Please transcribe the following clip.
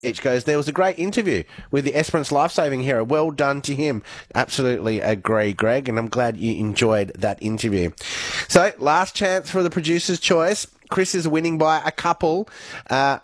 Itch goes, there was a great interview with the Esperance Lifesaving Hero. Well done to him. Absolutely agree, Greg, and I'm glad you enjoyed that interview. So, last chance for the producer's choice. Chris is winning by a couple.